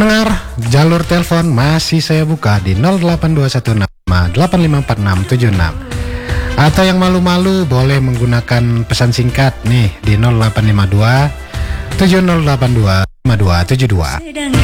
Pendengar, jalur telepon masih saya buka di 08216854676. Atau yang malu-malu boleh menggunakan pesan singkat nih di 0852 7082 5272.